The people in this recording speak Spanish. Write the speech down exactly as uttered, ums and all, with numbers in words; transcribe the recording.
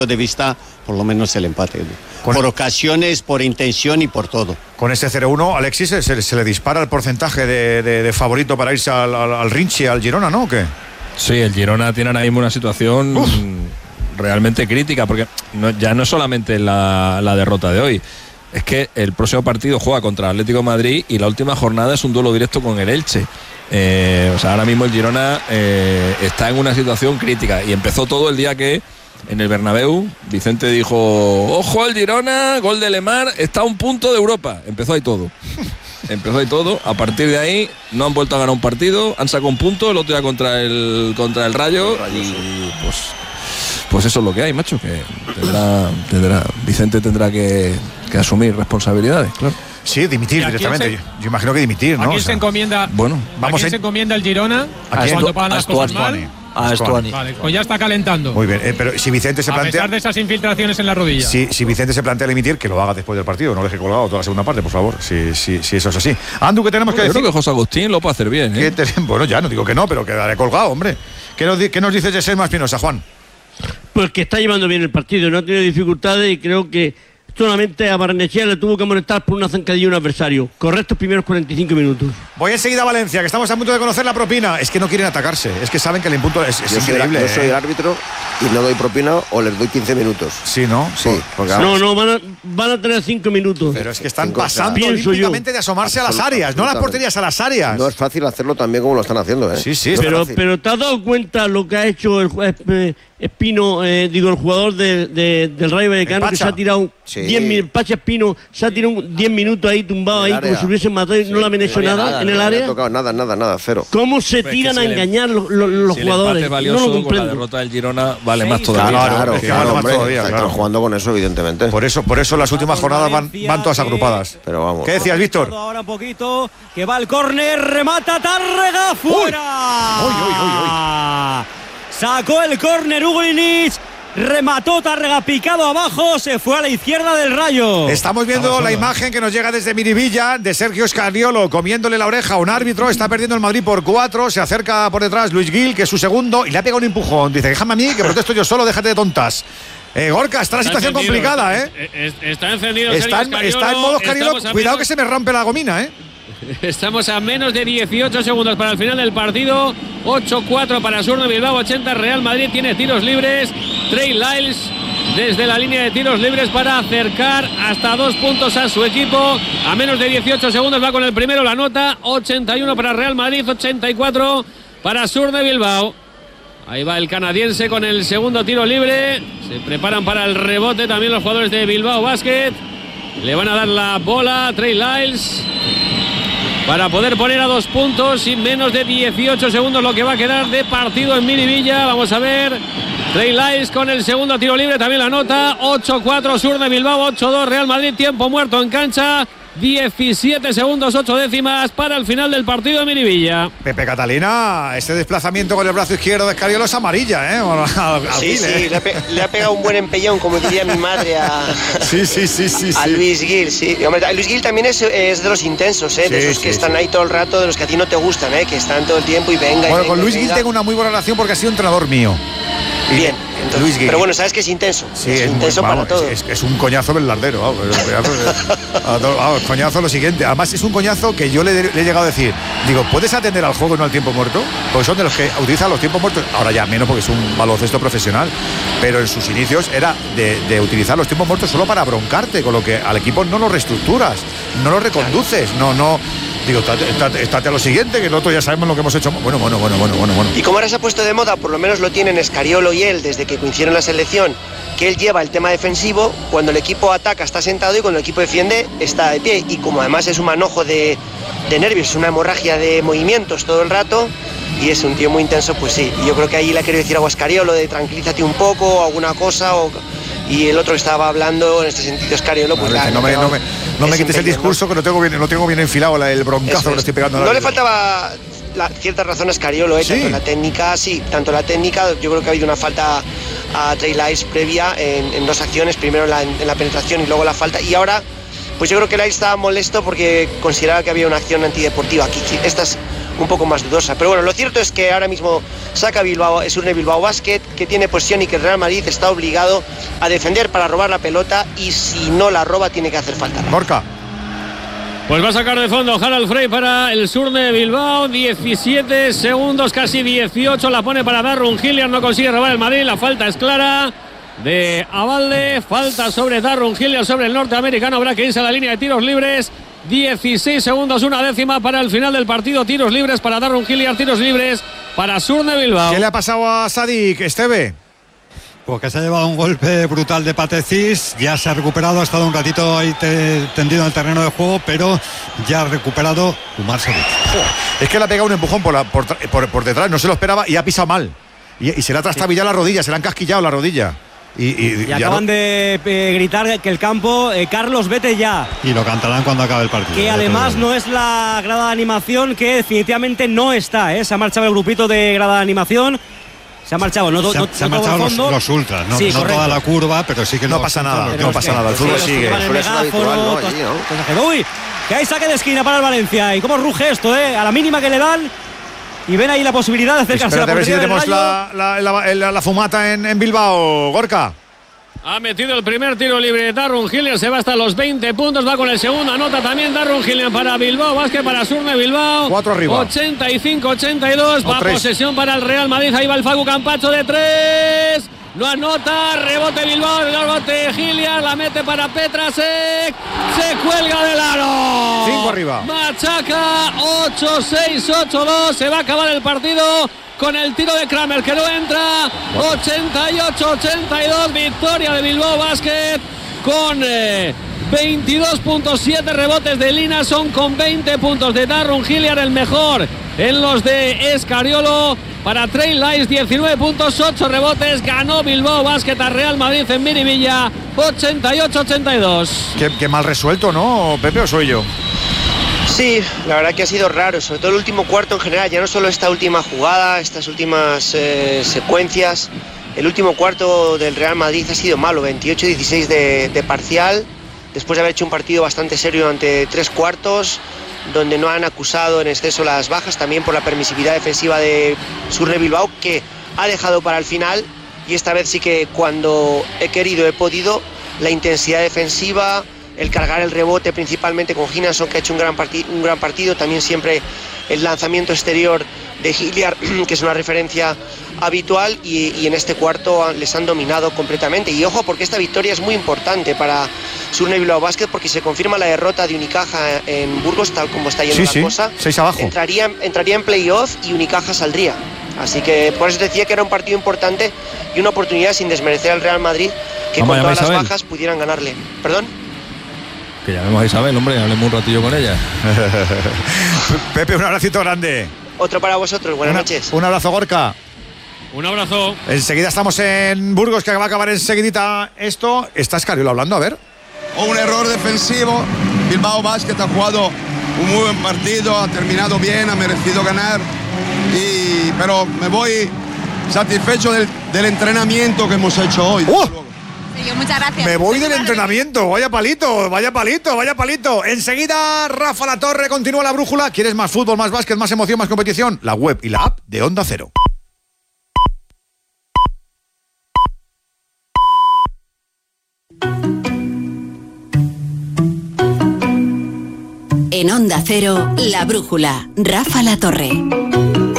de vista, por lo menos el empate. Con por el... ocasiones, por intención y por todo. Con ese cero uno, Alexis, se, se le dispara el porcentaje de, de, de favorito para irse al, al, al Rinchi, al Girona, ¿no? ¿O qué? Sí, el Girona tiene ahora mismo una situación Uf. realmente crítica, porque no, ya no es solamente la, la derrota de hoy, es que el próximo partido juega contra el Atlético de Madrid y la última jornada es un duelo directo con el Elche. Eh, o sea, ahora mismo el Girona eh, está en una situación crítica y empezó todo el día que en el Bernabéu Vicente dijo: ojo al Girona, gol de Lemar, está a un punto de Europa. Empezó ahí todo. Empezó ahí todo. A partir de ahí no han vuelto a ganar un partido, han sacado un punto, el otro día contra el contra el Rayo, el Rayo y sí. pues pues eso es lo que hay, macho, que tendrá, tendrá Vicente tendrá que, que asumir responsabilidades, claro. Sí, dimitir directamente. Se, yo, yo imagino que dimitir, ¿no? ¿A quién o sea, se encomienda? Bueno, vamos ¿a quién en... se encomienda el Girona? ¿A quién? Cuando pagan las cosas mal. A Estuani. Vale, pues ya está calentando. Muy bien, eh, pero si Vicente se plantea. A pesar de esas infiltraciones en la rodilla. Si, si Vicente se plantea limitir, que lo haga después del partido, no lo deje colgado toda la segunda parte, por favor. Si, si, si eso es así. Andu, ¿qué tenemos bueno, que yo decir? Creo que José Agustín lo puede hacer bien, ¿eh? Te... Bueno, ya no digo que no, pero quedaré colgado, hombre. ¿Qué nos, qué nos dice José Espinosa, Juan? Pues que está llevando bien el partido, no ha tenido dificultades y creo que solamente a Barnechea le tuvo que molestar por una zancadilla a un adversario. Correctos primeros cuarenta y cinco minutos. Voy enseguida a Valencia, que estamos a punto de conocer la propina. Es que no quieren atacarse, es que saben que el impunto es, es yo increíble. Soy, yo soy ¿eh? el árbitro y no doy propina o les doy quince minutos. Sí, ¿no? Sí. Porque no, no, van a, van a tener cinco minutos. Pero es que están cinco, pasando olímpicamente de asomarse a las áreas, no a las porterías, a las áreas. No es fácil hacerlo también como lo están haciendo, ¿eh? Sí, sí. Pero, pero ¿te has dado cuenta lo que ha hecho el juez eh, Espino, eh, digo, el jugador de, de, del Rayo Vallecano, que se ha tirado sí. diez minutos, Pacha Espino se ha tirado diez minutos ahí tumbado ahí, como si hubiesen matado y sí. no le han hecho no nada, nada en el no área? No tocado nada, nada, nada, cero. ¿Cómo se pues tiran a engañar el, los, los si jugadores? El valioso no lo comprendo. Con la derrota del Girona vale sí, más Claro, todavía. claro, claro, claro, claro, hombre, todavía, están claro. jugando con eso, evidentemente. Por eso, por eso las últimas jornadas van, van todas agrupadas. Pero vamos. ¿Qué decías, Víctor? Ahora un poquito, que va el córner, remata Tárrega, fuera. Uy, uy, uy, uy. Sacó el córner Hugo Liniz. Remató Tárrega picado abajo, se fue a la izquierda del Rayo. Estamos viendo Estamos la imagen que nos llega desde Miribilla de Sergio Scariolo comiéndole la oreja a un árbitro. Está perdiendo el Madrid por cuatro. Se acerca por detrás Luis Gil, que es su segundo, y le ha pegado un empujón. Dice: déjame a mí, que protesto yo solo, déjate de tontas. Eh, Gorka, está la está situación encendido, complicada, ¿eh? Está encendido. Está en, está en modo Scariolo. Cuidado menos... que se me rompe la gomina, ¿eh? Estamos a menos de dieciocho segundos para el final del partido. ocho cuatro para Surne Bilbao, ochenta Real Madrid. Tiene tiros libres. Trey Lyles desde la línea de tiros libres para acercar hasta dos puntos a su equipo. A menos de dieciocho segundos va con el primero la nota. ochenta y uno para Real Madrid, ochenta y cuatro para Surne Bilbao. Ahí va el canadiense con el segundo tiro libre. Se preparan para el rebote también los jugadores de Bilbao Basket. Le van a dar la bola a Trey Lyles para poder poner a dos puntos y menos de dieciocho segundos lo que va a quedar de partido en Miribilla. Vamos a ver. Trey Lyles con el segundo tiro libre, también la nota. ocho cuatro Surne Bilbao, ocho dos Real Madrid. Tiempo muerto en cancha. diecisiete segundos, ocho décimas para el final del partido de Miribilla. Pepe Catalina, este desplazamiento con el brazo izquierdo de Scariolo es amarilla, ¿eh? A, a, sí, Gil, sí, ¿eh? le, ha pe- le ha pegado un buen empellón, como diría mi madre a, sí, sí, sí, sí, a sí. Luis Gil. Sí. Hombre, Luis Gil también es, es de los intensos, ¿eh? de sí, esos que sí, están sí. ahí todo el rato, de los que a ti no te gustan, ¿eh? que están todo el tiempo y venga. Bueno, y venga, con Luis y Gil venga. tengo una muy buena relación porque ha sido entrenador mío. Y Bien, entonces, Luis Gil. Pero bueno, sabes que es intenso. Sí, es, es intenso muy, para vamos, todo. Es, es, es un coñazo velardero, vamos, un coñazo, vamos, coñazo lo siguiente. Además es un coñazo que yo le, le he llegado a decir, digo, ¿puedes atender al juego y no al tiempo muerto? Porque son de los que utilizan los tiempos muertos, ahora ya menos porque es un baloncesto profesional, pero en sus inicios era de, de utilizar los tiempos muertos solo para broncarte, con lo que al equipo no lo reestructuras, no lo reconduces, no, no. Digo, estate, estate, estate a lo siguiente, que el otro ya sabemos lo que hemos hecho. Bueno, bueno, bueno, bueno, bueno, bueno. Y como ahora se ha puesto de moda, por lo menos lo tienen Scariolo y él desde que coincidieron en la selección, que él lleva el tema defensivo, cuando el equipo ataca está sentado y cuando el equipo defiende está de pie. Y como además es un manojo de, de nervios, es una hemorragia de movimientos todo el rato, y es un tío muy intenso, pues sí. Y yo creo que ahí le ha querido decir a Scariolo de tranquilízate un poco, o alguna cosa, o... y el otro que estaba hablando en este sentido, Scariolo, pues la, no, me, no me, no me quites el discurso, ¿no? Que lo tengo bien, lo tengo bien enfilado, la, el broncazo que le estoy pegando. No le faltaba la, cierta razón a Scariolo, ¿eh? ¿Sí? Tanto la técnica, sí, tanto la técnica, yo creo que ha habido una falta a Trey Lyles previa en, en dos acciones, primero en la, en la penetración y luego la falta, y ahora, pues yo creo que Lyles estaba molesto porque consideraba que había una acción antideportiva. Aquí, esta es un poco más dudosa. Pero bueno, lo cierto es que ahora mismo saca Bilbao, es Surne Bilbao Basket, que tiene posesión y que el Real Madrid está obligado a defender para robar la pelota, y si no la roba tiene que hacer falta. Gorka. Pues va a sacar de fondo Harald Frey para el Surne Bilbao. diecisiete segundos, casi dieciocho. La pone para Darrun Hilliard. No consigue robar el Madrid. La falta es clara de Abalde. Falta sobre Darrun Hilliard, sobre el norteamericano. Habrá que irse a la línea de tiros libres. dieciséis segundos, una décima para el final del partido. Tiros libres para Darrun Hilliard. Tiros libres para Surne Bilbao. ¿Qué le ha pasado a Sadik, Esteve? Porque se ha llevado un golpe brutal de Patecis, ya se ha recuperado, ha estado un ratito ahí te, tendido en el terreno de juego, pero ya ha recuperado Umar Sadik. Es que le ha pegado un empujón por, la, por, por, por detrás, no se lo esperaba y ha pisado mal. Y, y se le ha trastabillado sí. la rodilla, se le han casquillado la rodilla. Y, y, y acaban no... de eh, gritar que el campo, eh, Carlos, vete ya. Y lo cantarán cuando acabe el partido. Que además no es la grada de animación, que definitivamente no está, ¿eh? Se ha marchado el grupito de grada de animación. Se ha marchado, no, se, no, se han no marchado los, los ultras, no, sí, no toda la curva, pero sí que no los, pasa nada, los, no los, pasa nada, el fútbol sigue. Pero es habitual, ¿no? Allí, ¿no? Uy, que hay saque de esquina para el Valencia. Y cómo ruge esto, ¿eh? A la mínima que le dan. Y ven ahí la posibilidad de acercarse Espérate, a la portería. A ver si tenemos la, la, la, la, la fumata en, en Bilbao, Gorka. Ha metido el primer tiro libre de Darrun Hilliard, se va hasta los veinte puntos, va con el segundo, anota también Darrun Hilliard para Bilbao Basket, para Surne Bilbao. Cuatro arriba. ochenta y cinco ochenta y dos, va tres. Posesión para el Real Madrid, ahí va el Facu Campacho de tres. No anota, rebote Bilbao, rebote Hilliard, la mete para Petrasek, se cuelga del aro. Cinco arriba. Machaca, ocho seis ocho dos, se va a acabar el partido con el tiro de Kramer que no entra. ochenta y ocho ochenta y dos, victoria de Bilbao Basket con eh, veintidós punto siete rebotes de Linason, con veinte puntos de Darrun Hilliard, el mejor en los de Escariolo. Para Trey Lyles, diecinueve puntos, ocho rebotes. Ganó Bilbao Basket a Real Madrid en Miribilla, ochenta y ocho ochenta y dos. Qué, qué mal resuelto, ¿no, Pepe, o soy yo? Sí, la verdad que ha sido raro, sobre todo el último cuarto en general, ya no solo esta última jugada, estas últimas eh, secuencias. El último cuarto del Real Madrid ha sido malo, veintiocho dieciséis de, de parcial, después de haber hecho un partido bastante serio ante tres cuartos, donde no han acusado en exceso las bajas, también por la permisividad defensiva de Surne Bilbao, que ha dejado para el final, y esta vez sí que cuando he querido he podido. La intensidad defensiva, el cargar el rebote principalmente con Hinason, que ha hecho un gran, parti- un gran partido, también siempre el lanzamiento exterior de Hilliard, que es una referencia habitual, y, y en este cuarto les han dominado completamente. Y ojo, porque esta victoria es muy importante para Surne Bilbao Basket, porque se confirma la derrota de Unicaja en Burgos, tal como está yendo sí, la sí. cosa. Seis abajo. Entraría, entraría en playoff y Unicaja saldría. Así que por eso decía que era un partido importante y una oportunidad, sin desmerecer al Real Madrid, que Vamos, con todas las Isabel. bajas pudieran ganarle. ¿Perdón? Que llamemos a Isabel, hombre, hablemos un ratillo con ella. Pepe, un abracito grande. Otro para vosotros, buenas Una, noches. Un abrazo, Gorka. Un abrazo. Enseguida estamos en Burgos, que va a acabar enseguidita esto. Está Escariolo hablando, a ver. Un error defensivo. Bilbao Basket ha jugado un muy buen partido, ha terminado bien, ha merecido ganar. Y, pero me voy satisfecho del, del entrenamiento que hemos hecho hoy. ¡Oh! Sí, muchas gracias. Me voy del entrenamiento, vaya palito, vaya palito, vaya palito. Enseguida Rafa Latorre, continúa la brújula. ¿Quieres más fútbol, más básquet, más emoción, más competición? La web y la app de Onda Cero. En Onda Cero, la brújula, Rafa Latorre.